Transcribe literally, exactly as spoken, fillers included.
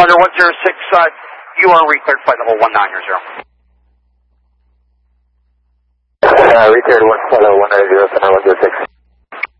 Roger, one zero six, uh, you are recleared flight level one nine zero. Uh, recleared one level one nine zero, one zero six.